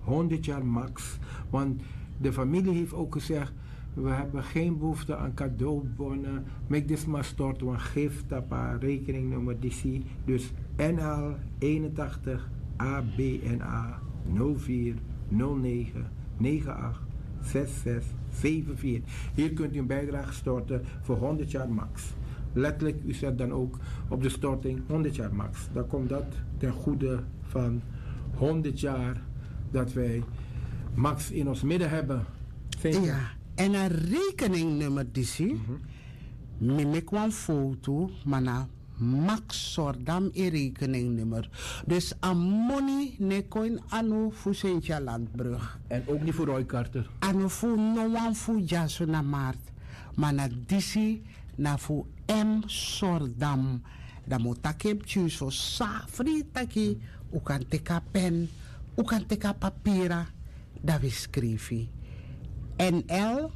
100 jaar max. Want de familie heeft ook gezegd, we hebben geen behoefte aan cadeaubonnen. Make this maar stort, want geef dat paar rekeningnummer DC. Dus NL 81 ABNA 04 09 98 66 74. Hier kunt u een bijdrage storten voor 100 jaar max. Letterlijk, u zet dan ook op de storting 100 jaar max. Dan komt dat ten goede van 100 jaar dat wij max in ons midden hebben. Ja, en een rekeningnummer die zie. Ik kwam foto, maar na Max Sordam een rekeningnummer. Dus aan money ne coin anu voor Sintja Landbrug. En ook niet voor Roy Carter. Anu voor no one voor Jason na Maart. Maar na disi na voor M Sordam. Dan moet ik hem choose voor safri taki. U kan teka pen, u kan teka papiera. Dat we schrijven. NL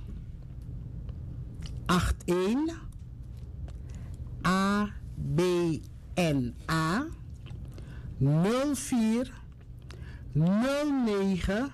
81 ABNA 04 09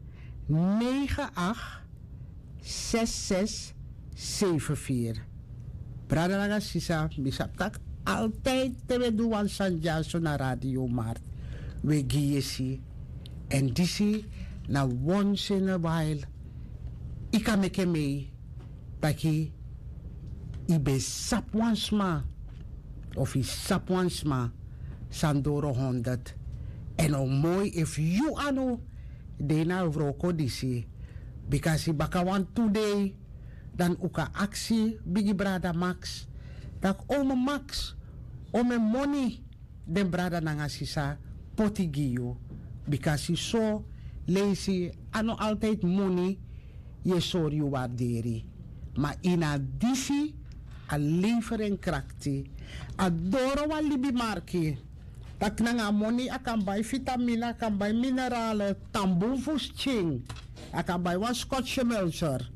98 66 74. Bradalaga Sisa, bisaptak altijd te doen aan Sanjaso na Radio Mart. We giesi. En disi na once in a while. Ik kan meke mee. Taki ibe sapwansma. Of i sapwansma. Sandoro 100. En o mooi if you ano. Dena vroko disi. Because bakawan today. Dan uka actie. Bigi brada Max. Tak ome Max. Ome money. Den brada nangasisa. Potigio. Because he so lazy. Ano altijd money. Je sorry waarderi. Maar in a disi. A leveren krakti. A doro wa libi marki. Tak nanga money a kan buy vitamine, a kan buy mineralen, tamboe fus ching. A kan buy one Scotch melcher.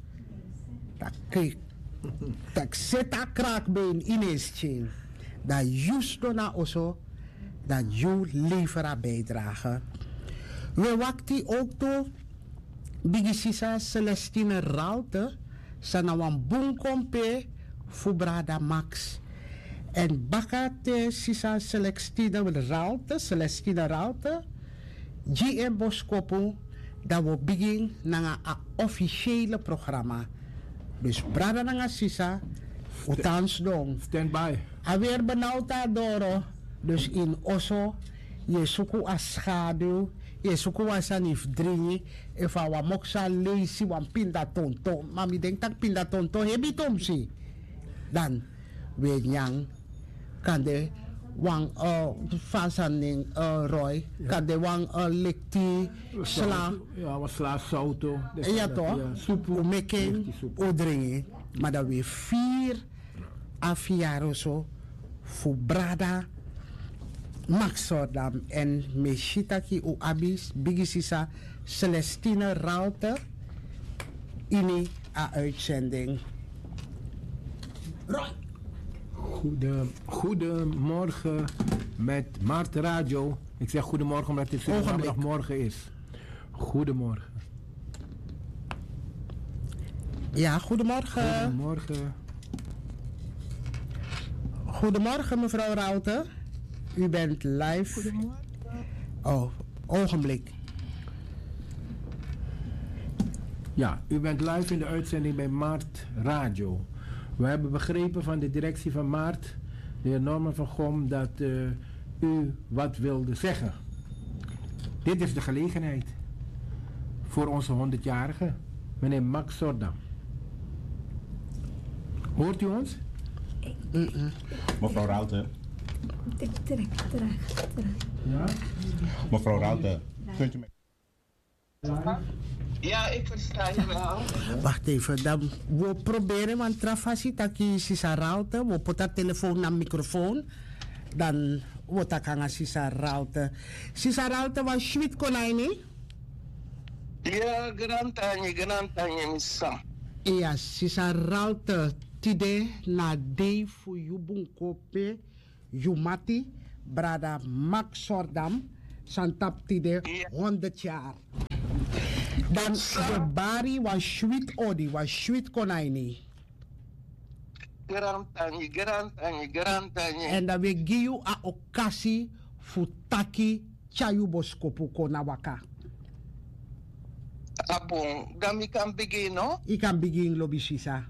Tak set a kraakbeen ineens ching. Dat juist dona oso. Dat you levera bijdrage. We wakti ook toe. Bigisisa Celestine Ralte. Sanawan bunkompe. Fubrada Max. En bakate sisa Celestine Ralte. GM Boskopu. Dat we begin naar een officiële programma. Dus brada nanga sisa. Utans dong. Stand by. Awer benauwd doro. Dus in Osso. Je suku as schaduw. Je suku was aan if dringi. If awa moksa lazy wan pinda tonto. Mami denk tak pinda tonto hebi tomsi. Dan we nyang kan de wang fasaning Roy kan de wang likti sla ja wat sla sauto ja toch soepu meken odringi maar dat we 4 à 4 jaar of zo voor brada Max Sordam en Meshitaki u abis bigisisa Celestine Ralte in a uitzending. Roy. Goedemorgen met Mart Radio. Ik zeg goedemorgen omdat het zaterdagmorgen is. Goedemorgen. Ja, goedemorgen. Goedemorgen. Goedemorgen mevrouw Raute. U bent live. Goedemorgen. Oh, ogenblik. Ja, u bent live in de uitzending bij Mart Radio. We hebben begrepen van de directie van Maart, de heer Norman van Gom, dat u wat wilde zeggen. Dit is de gelegenheid voor onze 100-jarige, meneer Max Sordam. Hoort u ons? Mevrouw Raute. Terug. Ja? Mevrouw Raute, kunt u mij... Ja, ik versta je wel. Wacht even, dan we proberen, want trafasi taki sisa Raute, we poten telefoon naar microfoon, dan we takanga sisa Raute. Sisa Raute was schwit konijni? Ja, grantanje, missa. Ja, sisa Raute, tide na day fu yubunkope, yumati, brada Max Sordam, santap tide 100 jaar. Dan de bari was sweet odi, was sweet konijni. Garantani. En dan we giu a okasi futaki chayu boskopu kona waka. Abong, dami kan begin, no? I kan begin lobby sisa.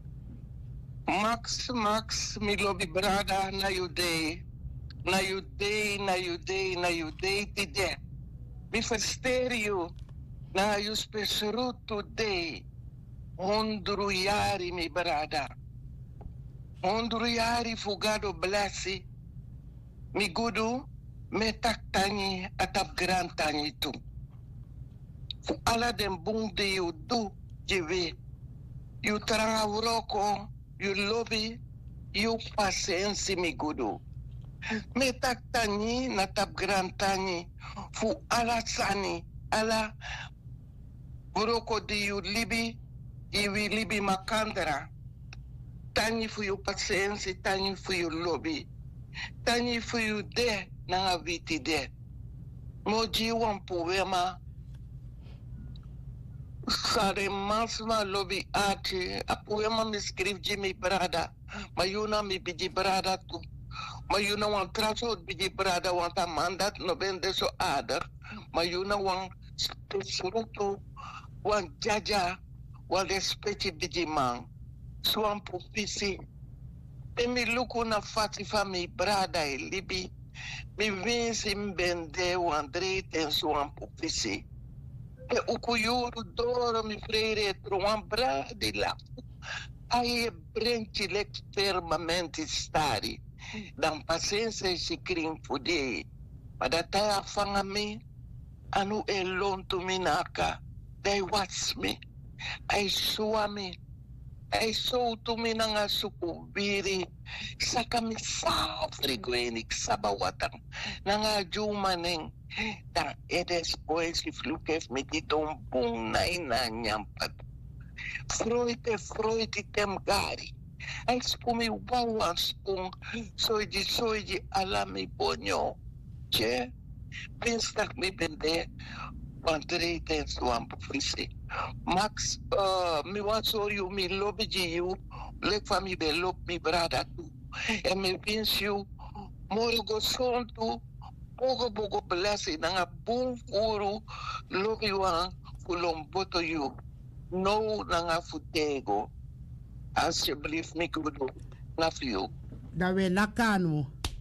Max, mi lobby brada na you day. Na you day today. Mi verster you. Na you special today. 100 jari mi brada. 100 jari fugado blessi. Mi gudu me taktani atap grantani tu. Fu ala den bung de you do jive. You tranga uroko, you lobby, you pasensi mi gudu. Me taktani na tap grantani. Fu ala sani, ala uroko de you libi, iwi libi makandra. Tani fu you pasensi, tani fu you lobby. Tani fu you de na viti de. Moji wan poema. Sare masma lobby ati. A poema mi scrive Jimmy Brada. Mayuna mi biji brada tu. Mayuna wan traso biji brada wan ta mandat no bende so ader. Mayuna wan spesruto wan jaja wan respecti biji man. Swan pupisi. E mi luku na fati fa mi brada e libi. Mi vinsi mbende wan dreten swan pupisi. E ukuyuru doro mi frere truan bradi la. Ai brenti lex fermamente stari. Dan pasenza e si crin fude. Padataya fanga mi. Anu e lontu minaka. They watch me. Ai suami. Ai soutu minanga sukubiri. Saka mi safriguenik sabawatang. Nanga jumaning. Dan edes boys if look at me ditong bung na inanyampat. Freud tem gari. Ai spumi wawan spung soiji alami bonyo. Che, pinstak mi bende. Pantri ten suam pufisi. Max, mi waso you mi lobiji you. Lek fami be lop mi brada tu. En mi pins you. Morgo son tu. Bogo blessi nanga boom uru lobi wan kulomboto you. No nanga futego. Alsjeblieft mi kudo nafio. Dat we nakanu.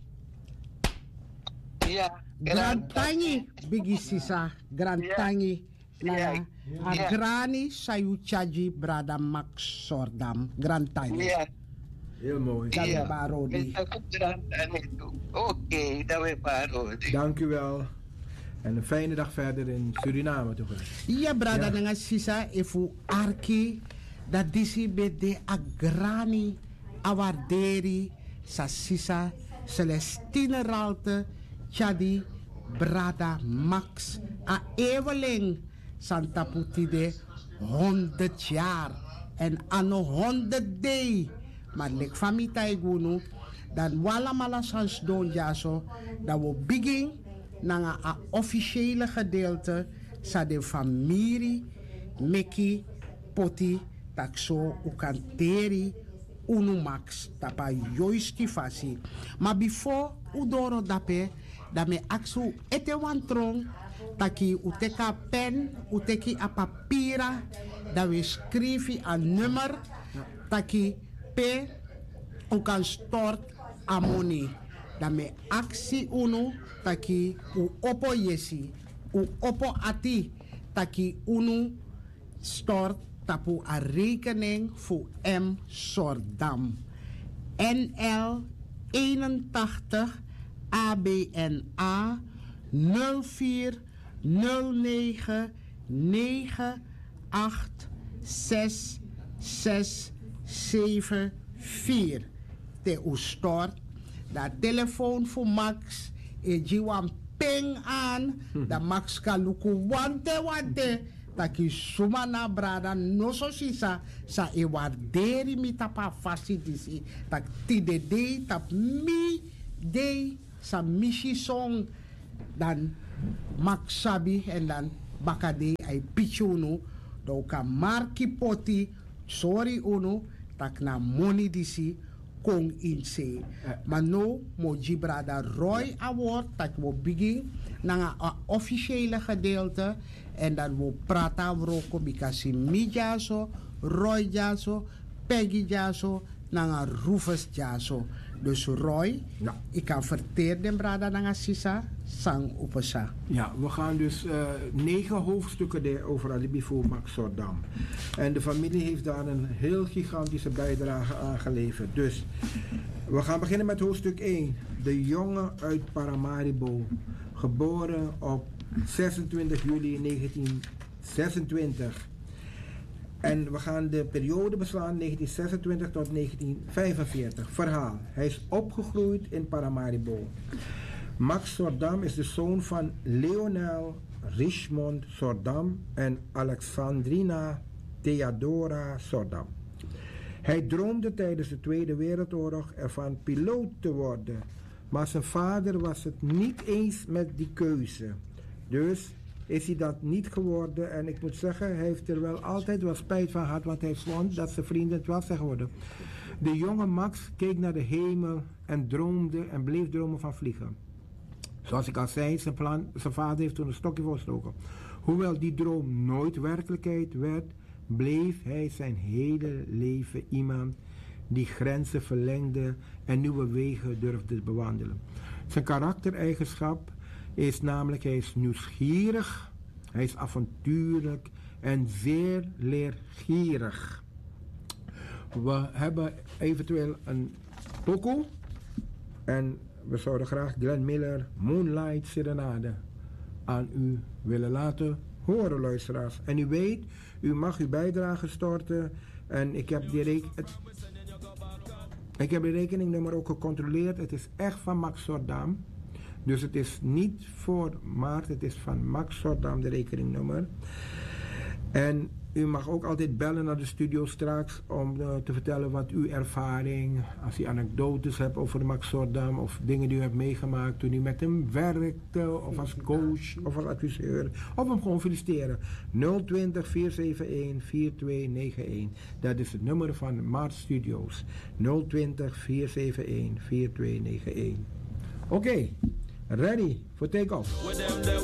Ja. Grantangi bigi sisa. Grantangi. Ja. A grani sayu chaji brada Max Sordam. Grantangi. Ja. Heel mooi. Dat we barodi. Oké, dat we barodi. Dank u wel. En een fijne dag verder in Suriname toch? Ja, brada nanga sisa efu arki dat disi bede a grani awarderi sa sisa Celestine Ralte Chadi brada Max a eveling Santa Putide 100 jaar en anno 100 day. Maar lek famita igunu dan wala mala sans don jaso dat we begin na a officiële gedeelte sa de familie meki poti takso ukanteri unu max tapa joisti fasi. Maar before udoro dape dame aksu ete wantron taki uteka pen uteki a papira da we skrivi a nummer taki pe u kan stort amoni dame aksi unu taki u opo yesi u opo ati taki unu stort tapu a rekening voor M. Sordam NL 81 ABNA 04 09 98 6 6 7 4 te u stort da telefoon voor Max e jiwan ping aan da Max kan luku wante taki sumana brada no so sisa sa e warderi mi tapa fasi disi tak ti de tap mi de sa mishi song dan Max sabi en dan bakade ay pichuno do ka marki poti sorry uno tak na money disi kong inse. Maar no mo Gibrada Roy Award dat we begin na een officiële gedeelte en dat we praten over because media zo, Roy jaso, Peggy jaso, na een Rufus jaso. Dus Roy, ja. Ik kan verteren brada na sisa sang upasa. Ja, we gaan dus 9 hoofdstukken over alibi voor Max Sordam. En de familie heeft daar een heel gigantische bijdrage aan geleverd. Dus we gaan beginnen met hoofdstuk 1. De jongen uit Paramaribo, geboren op 26 juli 1926. En we gaan de periode beslaan 1926 tot 1945. Verhaal. Hij is opgegroeid in Paramaribo. Max Sordam is de zoon van Leonel Richmond Sordam en Alexandrina Theodora Sordam. Hij droomde tijdens de Tweede Wereldoorlog ervan piloot te worden. Maar zijn vader was het niet eens met die keuze. Dus is hij dat niet geworden. En ik moet zeggen, hij heeft er wel altijd wel spijt van gehad, want hij vond dat zijn vrienden het wel zijn geworden. De jonge Max keek naar de hemel en droomde en bleef dromen van vliegen. Zoals ik al zei, zijn vader heeft toen een stokje voorgestoken. Hoewel die droom nooit werkelijkheid werd, bleef hij zijn hele leven iemand die grenzen verlengde en nieuwe wegen durfde te bewandelen. Zijn karaktereigenschap is namelijk, hij is nieuwsgierig, hij is avontuurlijk en zeer leergierig. We hebben eventueel een pokoe en we zouden graag Glenn Miller Moonlight Serenade aan u willen laten horen, luisteraars. En u weet, u mag uw bijdrage storten en ik heb de rekeningnummer ook gecontroleerd. Het is echt van Max Sordam. Dus het is niet voor Maart, het is van Max Sordam, de rekeningnummer. En u mag ook altijd bellen naar de studio straks om te vertellen wat uw ervaring, als u anekdotes hebt over Max Sordam of dingen die u hebt meegemaakt toen u met hem werkte, of als coach of als adviseur, of hem gewoon feliciteren. 020 471 4291. Dat is het nummer van Maart Studios. 020 471 4291. Oké. Ready for take-off.